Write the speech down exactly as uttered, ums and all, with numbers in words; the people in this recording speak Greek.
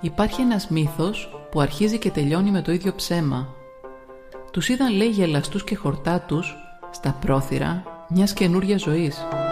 Υπάρχει ένας μύθος που αρχίζει και τελειώνει με το ίδιο ψέμα. Τους είδαν, λέει, γελαστούς και χορτάτους στα πρόθυρα μιας καινούριας ζωής.